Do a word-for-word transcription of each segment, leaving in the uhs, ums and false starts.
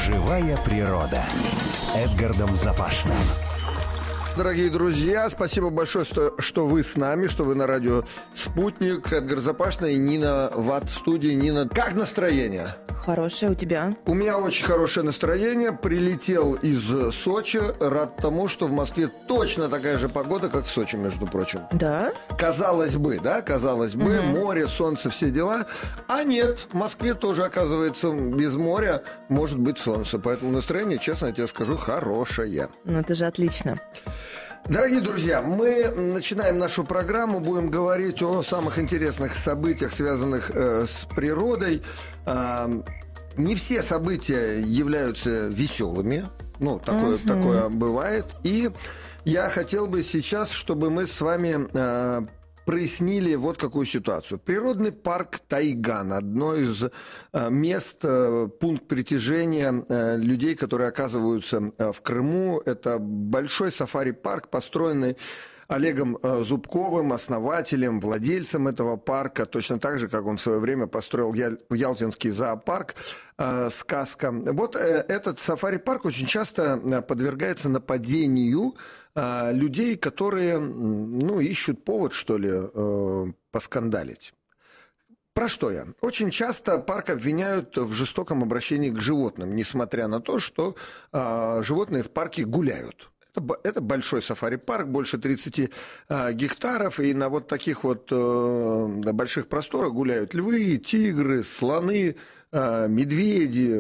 Живая природа с Эдгардом Запашным. Дорогие друзья, спасибо большое, что, что вы с нами, что вы на радио «Спутник». Эдгар Запашный и Нина Ватт в студии. Нина, как настроение? Хорошее у тебя? У меня очень хорошее настроение. Прилетел из Сочи. Рад тому, что в Москве точно такая же погода, как в Сочи, между прочим. Да? Казалось бы, да, казалось бы, угу. Море, солнце, все дела. А нет, в Москве тоже, оказывается, без моря может быть солнце. Поэтому настроение, честно я тебе скажу, хорошее. Ну, это же отлично. Дорогие друзья, мы начинаем нашу программу, будем говорить о самых интересных событиях, связанных э, с природой. Э, не все события являются веселыми, ну, такое, uh-huh. такое бывает. И я хотел бы сейчас, чтобы мы с вами э, прояснили вот какую ситуацию. Природный парк Тайган – одно из э, мест, э, пункт притяжения э, людей, которые оказываются э, в Крыму. Это большой сафари-парк, построенный Олегом э, Зубковым, основателем, владельцем этого парка, точно так же, как он в свое время построил Ял- Ялтинский зоопарк э, «Сказка». Вот э, этот сафари-парк очень часто э, подвергается нападению э, людей, которые, ну, ищут повод, что ли, э, поскандалить. Про что я? Очень часто парк обвиняют в жестоком обращении к животным, несмотря на то, что э, животные в парке гуляют. Это большой сафари-парк, больше тридцати э, гектаров, и на вот таких вот э, больших просторах гуляют львы, тигры, слоны, э, медведи,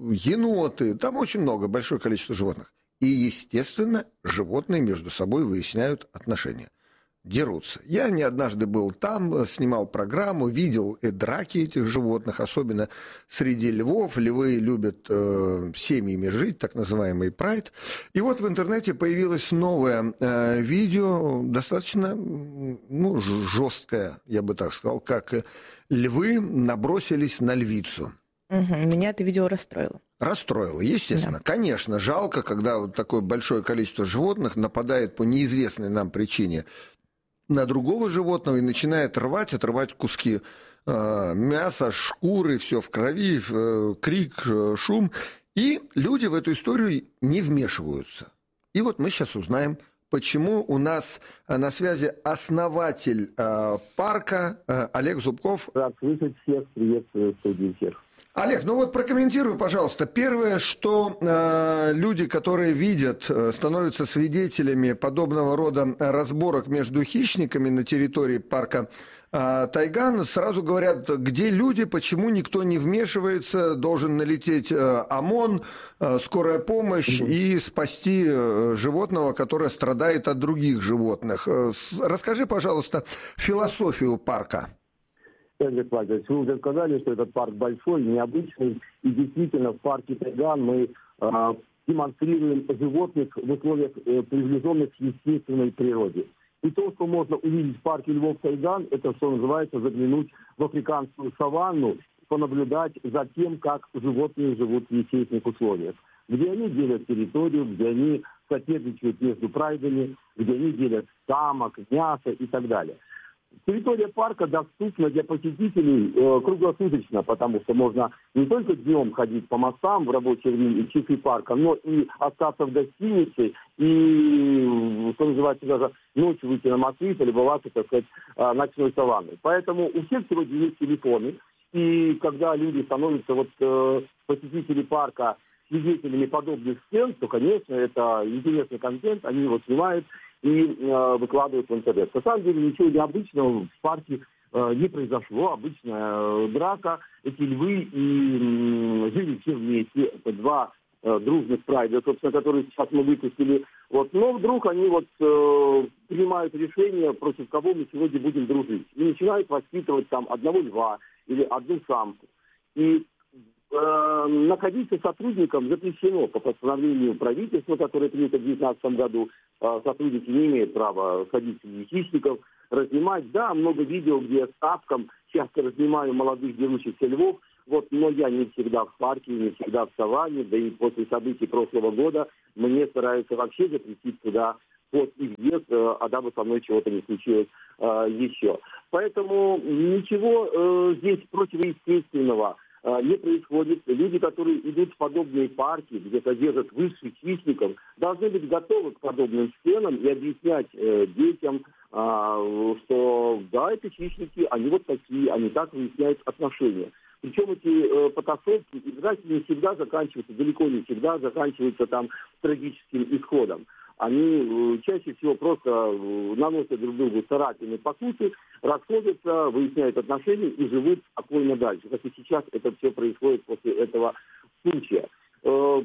еноты. Там очень много, большое количество животных. И, естественно, животные между собой выясняют отношения. Дерутся. Я не однажды был там, снимал программу, видел и драки этих животных, особенно среди львов. Львы любят э, семьями жить, так называемый прайд. И вот в интернете появилось новое э, видео, достаточно ну, жесткое, я бы так сказал, как львы набросились на львицу. Угу, меня это видео расстроило. Расстроило, естественно. Да. Конечно, жалко, когда вот такое большое количество животных нападает по неизвестной нам причине на другого животного и начинает рвать, отрывать куски э, мяса, шкуры, все в крови, э, крик, э, шум. И люди в эту историю не вмешиваются. И вот мы сейчас узнаем, почему у нас на связи основатель э, парка э, Олег Зубков. Рад слышать всех, приветствую студию всех. Олег, ну вот прокомментируй, пожалуйста. Первое, что э, люди, которые видят, э, становятся свидетелями подобного рода разборок между хищниками на территории парка э, Тайган, сразу говорят, где люди, почему никто не вмешивается, должен налететь э, ОМОН, э, скорая помощь mm-hmm. и спасти э, животного, которое страдает от других животных. Э, с, расскажи, пожалуйста, философию парка. Вы уже сказали, что этот парк большой, необычный, и действительно в парке Тайган мы э, демонстрируем животных в условиях э, приближенных к естественной природе. И то, что можно увидеть в парке Львов Тайган, это, что называется, заглянуть в африканскую саванну, понаблюдать за тем, как животные живут в естественных условиях. Где они делят территорию, где они соседничают между прайдами, где они делят самок, мясо и так далее. Территория парка доступна для посетителей э, круглосуточно, потому что можно не только днем ходить по мостам в рабочее время и часы парка, но и остаться в гостинице и, что называется, даже ночью выйти на мосты и полюбоваться, так сказать, э, ночной саванной. Поэтому у всех сегодня есть телефоны, и когда люди становятся, вот э, посетители парка, свидетелями подобных сцен, то, конечно, это интересный контент, они его снимают и э, выкладывают в интернет. На самом деле ничего необычного в парке э, не произошло. Обычная э, драка. Эти львы и э, жили все вместе. Это два э, дружных прайда, собственно, которые сейчас мы выпустили. Вот. Но вдруг они вот э, принимают решение, против кого мы сегодня будем дружить. И начинают воспитывать там одного льва или одну самку. И э, находиться сотрудникам запрещено по постановлению правительства, которое принято в две тысячи девятнадцатом году. Сотрудники не имеют права ходить среди хищников, разнимать. Да, много видео, где я с тапком часто разнимаю молодых дерущихся львов. Вот, но я не всегда в парке, не всегда в саванне, да и после событий прошлого года мне стараются вообще запретить туда вход и въезд, а дабы со мной чего-то не случилось э, еще. Поэтому ничего э, здесь противоестественного не происходит. Люди, которые идут в подобные парки, где содержат высших хищников, должны быть готовы к подобным сценам и объяснять э, детям, э, что да, это хищники, они вот такие, они так выясняют отношения. Причем эти э, потасовки и драки не всегда заканчиваются, далеко не всегда заканчиваются там трагическим исходом. Они э, чаще всего просто э, наносят друг другу царапины, покусы, расходятся, выясняют отношения и живут спокойно дальше. Как и сейчас это все происходит после этого случая. Э,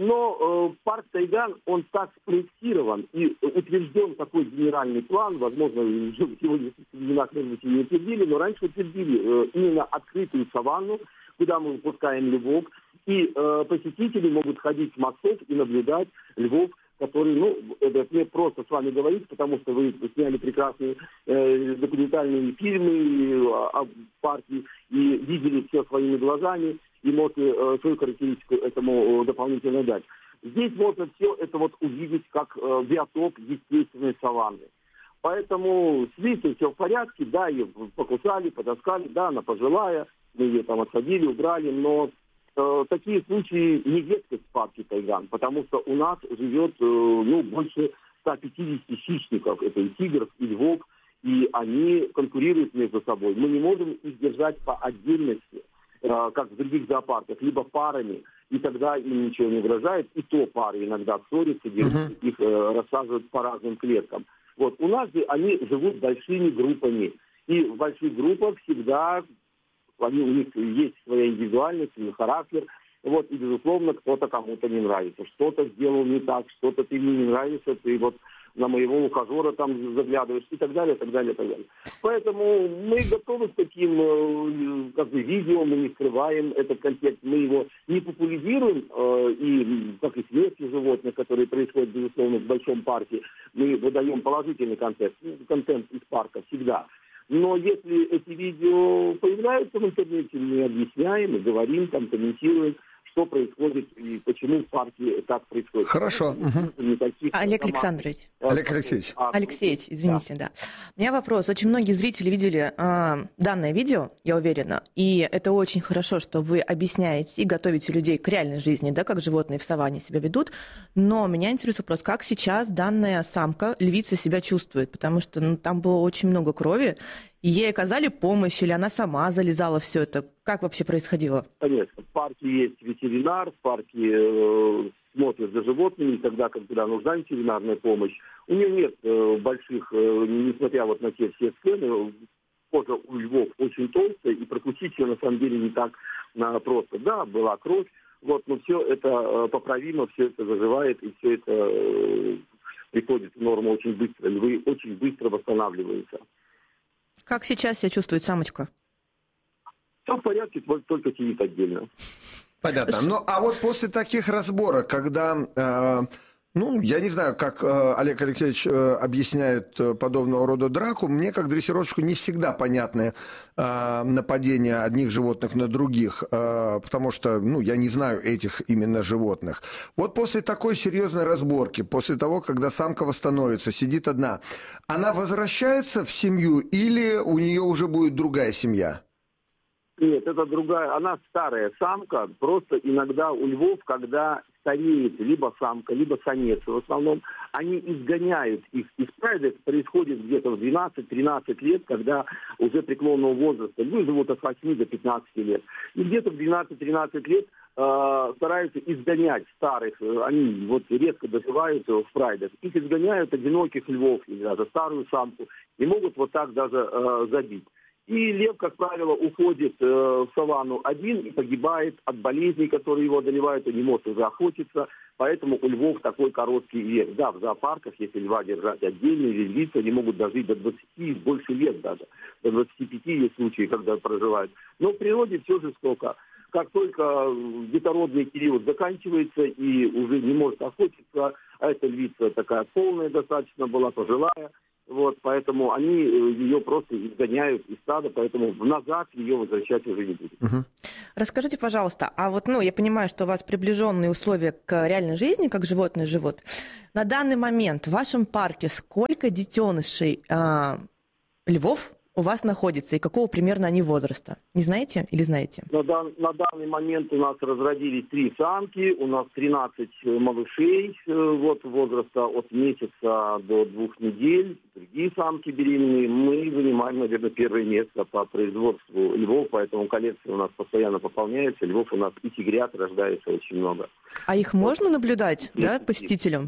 но э, парк Тайган, он так спроектирован и утвержден такой генеральный план, возможно, в сегодняшних временах, может быть, и не утвердили, но раньше утвердили э, именно открытую саванну, куда мы выпускаем львов, и э, посетители могут ходить с мостов и наблюдать львов, которые, ну, это мне просто с вами говорить, потому что вы сняли прекрасные э, документальные фильмы о, о парке и видели все своими глазами, и можете э, свою характеристику этому э, дополнительно дать. Здесь можно все это вот увидеть как э, биотоп естественной саванны. Поэтому с Лисой все в порядке, да, ее покусали, потаскали, да, она пожилая, мы ее там отсадили, убрали, но э, такие случаи не редкость в парке Тайган, потому что у нас живет э, ну, больше ста пятидесяти хищников, это и тигров, и львов, и они конкурируют между собой. Мы не можем их держать по отдельности, как в других зоопарках, либо парами, и тогда им ничего не угрожает, и то пары иногда ссорятся, uh-huh. их э, рассаживают по разным клеткам. Вот у нас же они живут большими группами, и в больших группах всегда они, у них есть своя индивидуальность, свой характер, вот, и, безусловно, кто-то кому-то не нравится, что-то сделал не так, что-то ты мне не нравится, ты вот на моего ухажера там заглядываешь и так далее, и так далее, и так далее. Поэтому мы готовы к таким как бы, видео, мы не скрываем этот контекст, мы его не популяризируем, э, и как и смерти животных, которые происходят, безусловно, в большом парке, мы выдаем положительный контент, контент из парка всегда. Но если эти видео появляются в интернете, мы объясняем и говорим, там, комментируем, что происходит и почему в парке так происходит. Хорошо. Угу. Олег Александрович. Олег Алексеевич. Алексеевич, извините, да. да. У меня вопрос. Очень многие зрители видели э, данное видео, я уверена, и это очень хорошо, что вы объясняете и готовите людей к реальной жизни, да, как животные в саванне себя ведут. Но меня интересует вопрос, как сейчас данная самка, львица, себя чувствует, потому что ну, там было очень много крови, и ей оказали помощь, или она сама залезала все это? Как вообще происходило? Конечно. В парке есть ветеринар, в парке э, смотрят за животными, тогда, когда нужна ветеринарная помощь. У нее нет э, больших, э, несмотря вот на те все сцены, кожа у львов очень толстая, и прокусить ее на самом деле не так на, просто. Да, была кровь, вот, но все это э, поправимо, все это заживает, и все это э, приходит в норму очень быстро. Львы очень быстро восстанавливаются. Как сейчас себя чувствует самочка? Все в порядке, только сидит отдельно. Понятно. Ну, а вот после таких разборок, когда, э, ну, я не знаю, как э, Олег Алексеевич э, объясняет подобного рода драку, мне, как дрессировщику, не всегда понятны э, нападения одних животных на других, э, потому что, ну, я не знаю этих именно животных. Вот после такой серьезной разборки, после того, когда самка восстановится, сидит одна, она возвращается в семью или у нее уже будет другая семья? Нет, это другая, она старая самка, просто иногда у львов, когда стареет либо самка, либо самец в основном, они изгоняют их из прайда, это происходит где-то в двенадцать-тринадцать лет, когда уже преклонного возраста, львы живут от восьми до пятнадцати лет, и где-то в двенадцать-тринадцать лет э, стараются изгонять старых, они вот редко доживают в прайдах, их изгоняют одиноких львов, или даже старую самку, и могут вот так даже э, забить. И лев, как правило, уходит э, в саванну один и погибает от болезней, которые его одолевают, он не может уже охотиться, поэтому у львов такой короткий век. Да, в зоопарках, если льва держать отдельно или львицы, они могут дожить до двадцати, больше лет даже, до двадцати пяти есть случаи, когда проживают. Но в природе все жестоко. Как только детородный период заканчивается и уже не может охотиться, а эта львица такая полная достаточно была, пожилая, вот, поэтому они ее просто изгоняют из стада, поэтому назад ее возвращать уже не будут. Угу. Расскажите, пожалуйста, а вот, ну, я понимаю, что у вас приближенные условия к реальной жизни, как животные живут. На данный момент в вашем парке сколько детенышей э, львов у вас находится и какого примерно они возраста? Не знаете или знаете? На, дан, на данный момент у нас разродились три самки, у нас тринадцать малышей вот, возраста от месяца до двух недель. Другие самки беременные. Мы занимаем, наверное, первое место по производству львов, поэтому коллекция у нас постоянно пополняется. Львов у нас и тигрят рождается очень много. А их можно наблюдать, и, да, посетителям?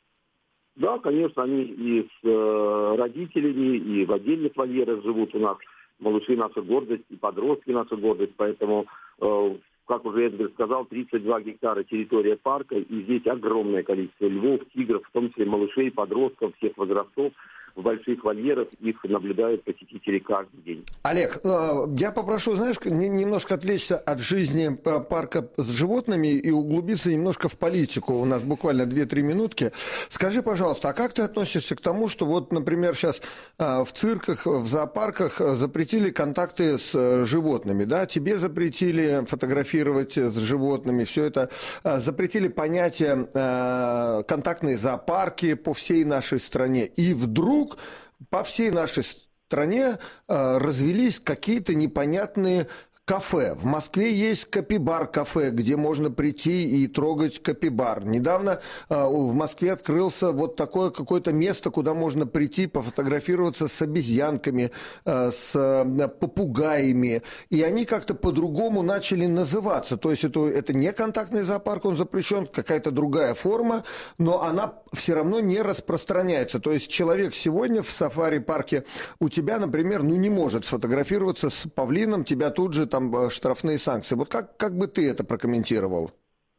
Да, конечно, они и с э, родителями, и в отдельных вольерах живут у нас. Малыши наша гордость, и подростки наша гордость. Поэтому, э, как уже Эдгар сказал, тридцать два гектара территория парка. И здесь огромное количество львов, тигров, в том числе малышей, подростков всех возрастов. В больших вольерах их наблюдают посетители каждый день. Олег, я попрошу, знаешь, немножко отвлечься от жизни парка с животными и углубиться немножко в политику. У нас буквально две-три минутки. Скажи, пожалуйста, а как ты относишься к тому, что вот, например, сейчас в цирках, в зоопарках запретили контакты с животными, да? Тебе запретили фотографировать с животными, все это. Запретили понятие контактные зоопарки по всей нашей стране. И вдруг по всей нашей стране э, развелись какие-то непонятные кафе. В Москве есть капибар-кафе, где можно прийти и трогать капибар. Недавно э, в Москве открылся вот такое какое-то место, куда можно прийти, пофотографироваться с обезьянками, э, с э, попугаями. И они как-то по-другому начали называться. То есть это, это не контактный зоопарк, он запрещен, какая-то другая форма, но она все равно не распространяется. То есть человек сегодня в сафари-парке у тебя, например, ну не может сфотографироваться с павлином, тебя тут же там штрафные санкции. Вот как, как бы ты это прокомментировал?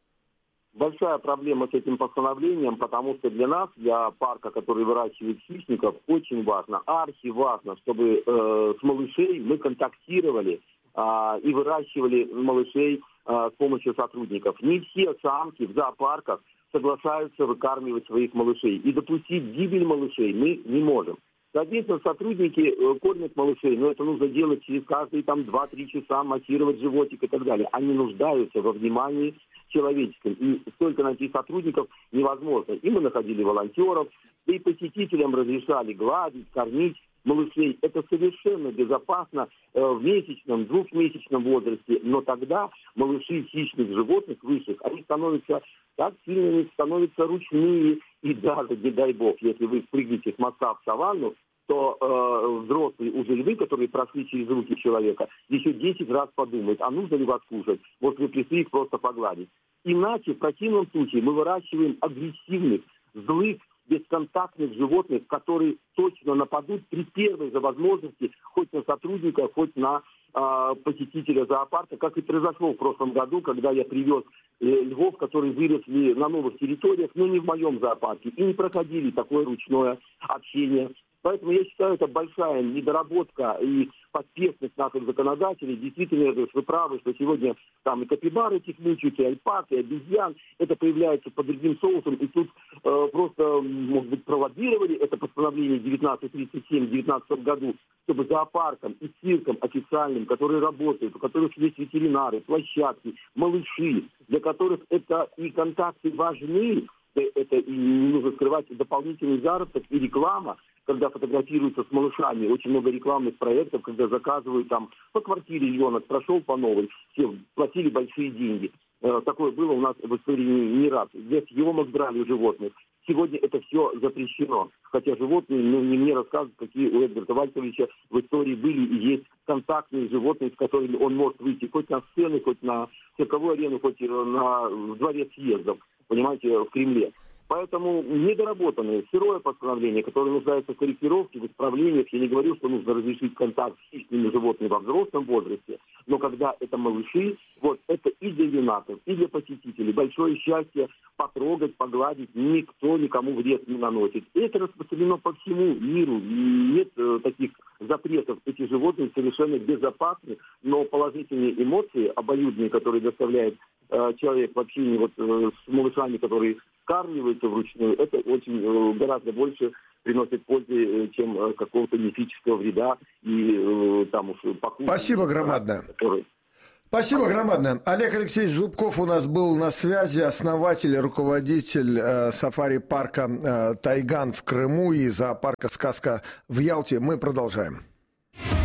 Большая проблема с этим постановлением, потому что для нас, для парка, который выращивает хищников, очень важно, архиважно, чтобы э, с малышей мы контактировали э, и выращивали малышей э, с помощью сотрудников. Не все самки в зоопарках соглашаются выкармливать своих малышей. И допустить гибель малышей мы не можем. Соответственно, сотрудники э, кормят малышей, но это нужно делать через каждые там два-три часа, массировать животик и так далее. Они нуждаются во внимании человеческом. И столько найти сотрудников невозможно. И мы находили волонтеров, да и посетителям разрешали гладить, кормить малышей. Это совершенно безопасно э, в месячном, двухмесячном возрасте. Но тогда малыши хищных животных высших, они становятся так сильными, становятся ручные. И даже, не дай бог, если вы прыгнете с моста в саванну, то э, взрослые уже львы, которые прошли через руки человека, еще десять раз подумают, а нужно ли вас кушать. Вот вы пришли их просто погладить. Иначе, в противном случае, мы выращиваем агрессивных, злых, бесконтактных животных, которые точно нападут при первой же возможности хоть на сотрудника, хоть на э, посетителя зоопарка, как и произошло в прошлом году, когда я привез э, львов, которые выросли на новых территориях, но не в моем зоопарке, и не проходили такое ручное общение. Поэтому я считаю, это большая недоработка и поспешность наших законодателей. Действительно, вы правы, что сегодня там и капибары этих мучают, и альпак, и обезьян. Это появляется под другим соусом. И тут э, просто, может быть, проводировали это постановление девятнадцать тридцать семь в девятнадцатом году, чтобы зоопаркам и циркам официальным, которые работают, у которых есть ветеринары, площадки, малыши, для которых это и контакты важны, это и не нужно скрывать дополнительный заработок и реклама, когда фотографируются с малышами. Очень много рекламных проектов, когда заказывают там по квартире ребенок, прошел по новой, все платили большие деньги. Такое было у нас в истории не раз. Для съемок брали животных. Сегодня это все запрещено. Хотя животные, ну, не мне рассказывают, какие у Эдгарда Вальтовича в истории были и есть контактные животные, с которыми он может выйти хоть на сцены, хоть на цирковую арену, хоть на в дворец съездов, понимаете, в Кремле. Поэтому недоработанное, сырое постановление, которое нуждается в корректировке, в исправлениях. Я не говорю, что нужно разрешить контакт с хищными животными во взрослом возрасте, но когда это малыши, вот это и для юнатов, и для посетителей. Большое счастье потрогать, погладить, никто никому вред не наносит. Это распространено по всему миру. И нет э, таких запретов. Эти животные совершенно безопасны, но положительные эмоции, обоюдные, которые доставляет э, человек в общении вот, э, с малышами, которые скармливаются вручную, это очень э, гораздо больше приносит пользы, чем э, какого-то мифического вреда и э, там уж покупки. Спасибо громадное. Который... Спасибо громадное. Олег Алексеевич Зубков у нас был на связи, основатель, руководитель э, сафари-парка э, «Тайган» в Крыму и зоопарка «Сказка» в Ялте. Мы продолжаем.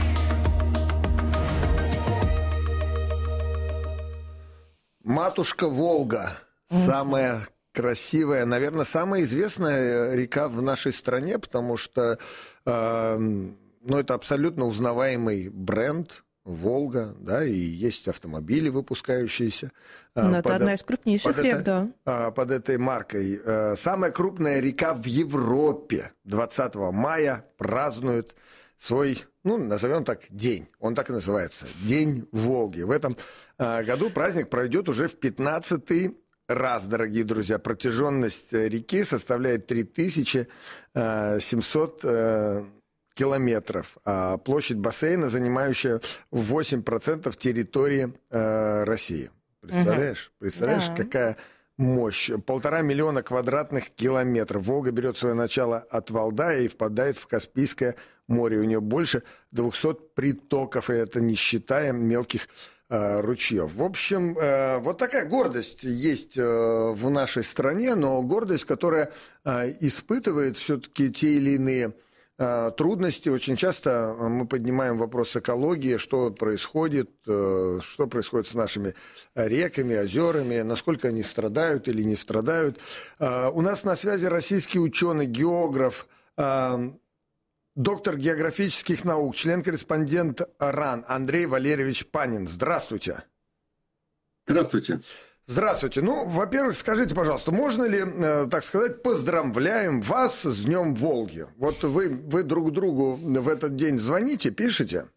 Матушка Волга, самая красивая, наверное, самая известная река в нашей стране, потому что э, ну, это абсолютно узнаваемый бренд Волга, да, и есть автомобили, выпускающиеся. Ну, э, это одна из крупнейших рек, это, да. э, под этой маркой. Э, самая крупная река в Европе двадцатого мая празднует свой, ну, назовем так, день. Он так и называется. День Волги. В этом э, году праздник пройдет уже в пятнадцатый раз, дорогие друзья. Протяженность реки составляет три тысячи семьсот километров, а площадь бассейна, занимающая восемь процентов территории э, России. Представляешь? Угу. Представляешь, да. Какая мощь. Полтора миллиона квадратных километров. Волга берет свое начало от Валдая и впадает в Каспийское море. У нее больше двухсот притоков, и это не считая мелких э, ручьев. В общем, э, вот такая гордость есть э, в нашей стране, но гордость, которая э, испытывает все-таки те или иные э, трудности. Очень часто мы поднимаем вопрос экологии, что происходит, э, что происходит с нашими реками, озерами, насколько они страдают или не страдают. Э, у нас на связи российский ученый, географ, э, доктор географических наук, член-корреспондент РАН Андрей Валерьевич Панин. Здравствуйте. Здравствуйте. Здравствуйте. Ну, во-первых, скажите, пожалуйста, можно ли, э, так сказать, поздравляем вас с Днем Волги? Вот вы, вы друг другу в этот день звоните, пишете?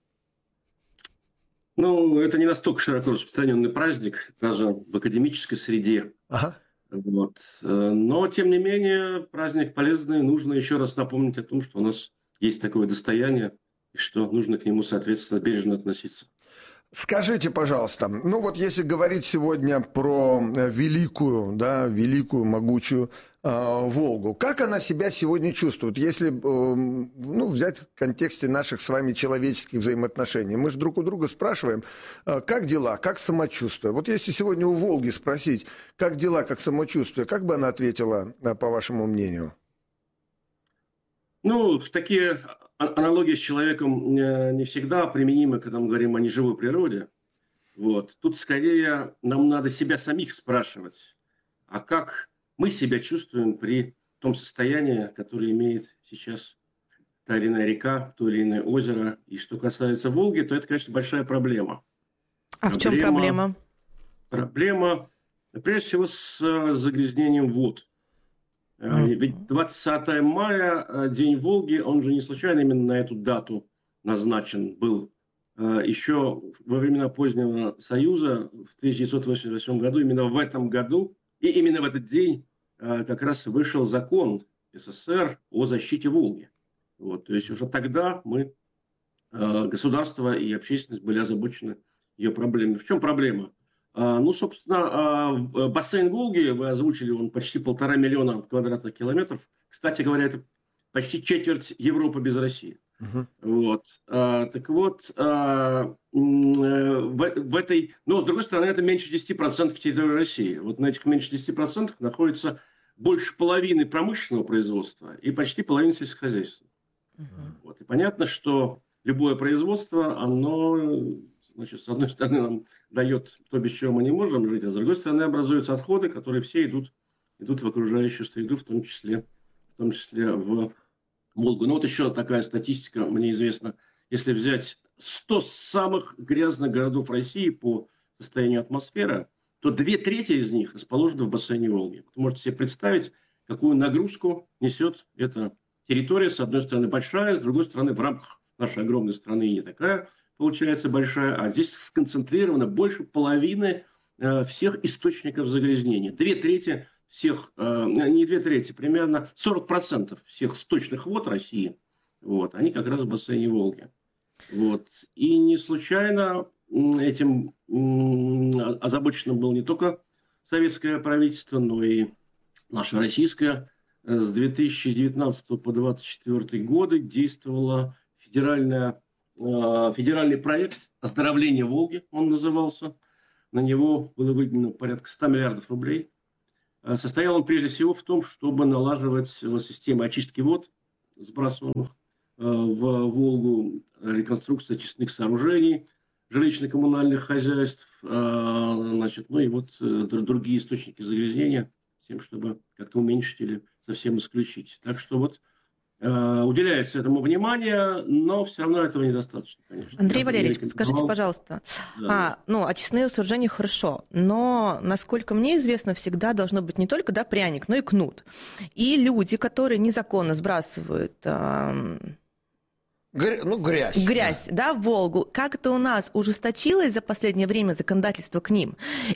Ну, это не настолько широко распространенный праздник, даже в академической среде. Ага. Вот. Но, тем не менее, праздник полезный. Нужно еще раз напомнить о том, что у нас есть такое достояние, и что нужно к нему, соответственно, бережно относиться. Скажите, пожалуйста, ну вот если говорить сегодня про великую, да, великую, могучую э, Волгу, как она себя сегодня чувствует, если, э, ну, взять в контексте наших с вами человеческих взаимоотношений? Мы же друг у друга спрашиваем, э, как дела, как самочувствие? Вот если сегодня у Волги спросить, как дела, как самочувствие, как бы она ответила, э, по вашему мнению? Ну, такие аналогии с человеком не всегда применимы, когда мы говорим о неживой природе. Вот. Тут скорее нам надо себя самих спрашивать, а как мы себя чувствуем при том состоянии, которое имеет сейчас та или иная река, то или иное озеро. И что касается Волги, то это, конечно, большая проблема. А в чем проблема? Проблема, прежде всего, с загрязнением вод. Ведь двадцатое мая, День Волги, он же не случайно именно на эту дату назначен был. Еще во времена позднего Союза, в тысяча девятьсот восемьдесят восьмом году, именно в этом году, и именно в этот день как раз вышел закон СССР о защите Волги. Вот, то есть уже тогда мы, государство и общественность, были озабочены ее проблемой. В чем проблема? Ну, собственно, бассейн Волги, вы озвучили, он почти полтора миллиона квадратных километров. Кстати говоря, это почти четверть Европы без России. Uh-huh. Вот. Так вот, в, в этой... Но, с другой стороны, это меньше десяти процентов территории России. Вот на этих меньше десяти процентах находится больше половины промышленного производства и почти половина сельскохозяйственного. Uh-huh. Вот. И понятно, что любое производство, оно... Значит, с одной стороны, нам дает то, без чего мы не можем жить, а с другой стороны, образуются отходы, которые все идут, идут в окружающую среду, в том числе, в том числе в Волгу. Ну, вот еще такая статистика, мне известна. Если взять сто самых грязных городов России по состоянию атмосферы, то две трети из них расположены в бассейне Волги. Вы можете себе представить, какую нагрузку несет эта территория. С одной стороны, большая, с другой стороны, в рамках нашей огромной страны не такая, получается, большая, а здесь сконцентрировано больше половины э, всех источников загрязнения. Две трети всех, э, не две трети, примерно сорок процентов всех сточных вод России, вот, они как раз в бассейне Волги. Вот. И не случайно этим э, озабочено было не только советское правительство, но и наше российское. С две тысячи девятнадцатого по две тысячи двадцать четвёртый годы действовала федеральная федеральный проект оздоровления Волги, он назывался. На него было выделено порядка ста миллиардов рублей. Состоял он прежде всего в том, чтобы налаживать системы очистки вод, сбрасываемых в Волгу, реконструкция очистных сооружений, жилищно-коммунальных хозяйств, значит, ну и вот другие источники загрязнения, с тем, чтобы как-то уменьшить или совсем исключить. Так что вот уделяется этому внимание, но все равно этого недостаточно, конечно. Андрей Я Валерьевич, бы скажите, пожалуйста, да. а, ну, очистные сооружения хорошо, но, насколько мне известно, всегда должно быть не только, да, пряник, но и кнут. И люди, которые незаконно сбрасывают... А, Гря... Ну, грязь. Грязь, да. да, в Волгу. Как это у нас ужесточилось за последнее время законодательство к ним?